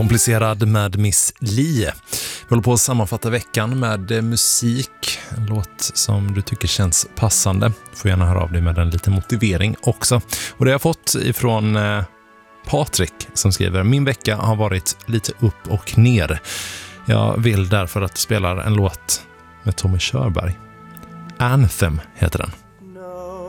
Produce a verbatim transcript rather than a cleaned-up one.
Komplicerad med Miss Li. Vi håller på att sammanfatta veckan med musik. En låt som du tycker känns passande. Du får gärna höra av dig med en liten motivering också. Och det har jag fått ifrån eh, Patrik som skriver: min vecka har varit lite upp och ner. Jag vill därför att du spelar en låt med Tommy Körberg. Anthem heter den.